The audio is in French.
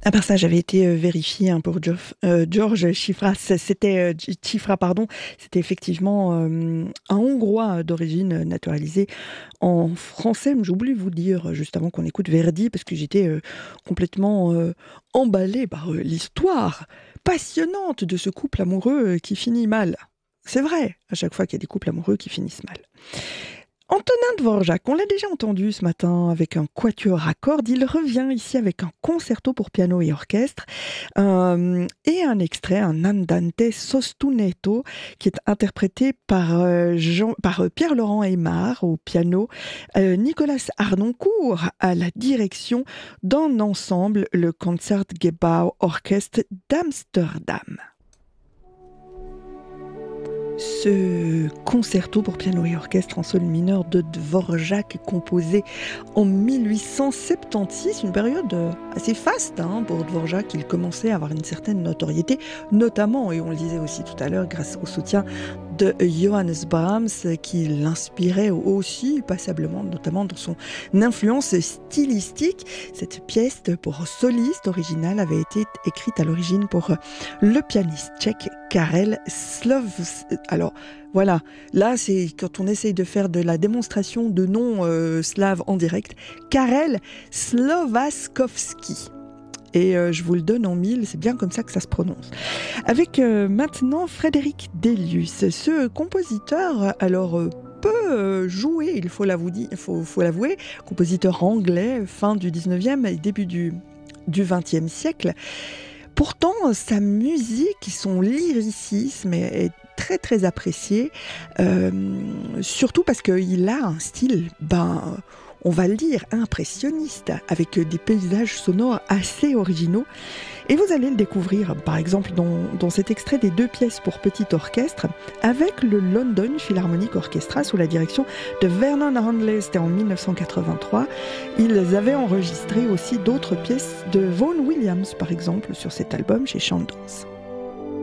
À part ça, j'avais été vérifier pour George Chifras. C'était Chifra, pardon. C'était effectivement un Hongrois d'origine naturalisée en français. Mais j'oublie de vous dire juste avant qu'on écoute Verdi, parce que j'étais complètement emballée par l'histoire passionnante de ce couple amoureux qui finit mal. C'est vrai, à chaque fois qu'il y a des couples amoureux qui finissent mal. Antonin Dvorak, on l'a déjà entendu ce matin avec un quatuor à cordes. Il revient ici avec un concerto pour piano et orchestre et un extrait, un Andante sostenuto, qui est interprété par Pierre-Laurent Aymar au piano, Nicolas Harnoncourt à la direction d'un ensemble, le Concertgebouw Orchestre d'Amsterdam. Ce concerto pour piano et orchestre en sol mineur de Dvorak, composé en 1876, une période assez faste pour Dvorak. Il commençait à avoir une certaine notoriété, notamment, et on le disait aussi tout à l'heure, grâce au soutien de Johannes Brahms, qui l'inspirait aussi passablement, notamment dans son influence stylistique. Cette pièce pour soliste originale avait été écrite à l'origine pour le pianiste tchèque Karel Slovs. Alors voilà, là c'est quand on essaye de faire de la démonstration de noms slaves en direct. Karel Slovakovski. Et je vous le donne en mille, c'est bien comme ça que ça se prononce. Avec maintenant Frédéric Delius, ce compositeur, alors peut jouer, il faut l'avouer, compositeur anglais, fin du 19e et début du 20e siècle. Pourtant, sa musique, son lyricisme est très très apprécié, surtout parce qu'il a un style, on va le dire, impressionniste, avec des paysages sonores assez originaux. Et vous allez le découvrir, par exemple, dans cet extrait des 2 pièces pour petit orchestre, avec le London Philharmonic Orchestra, sous la direction de Vernon Handley. C'était en 1983. Ils avaient enregistré aussi d'autres pièces de Vaughan Williams, par exemple, sur cet album chez Chant Dance.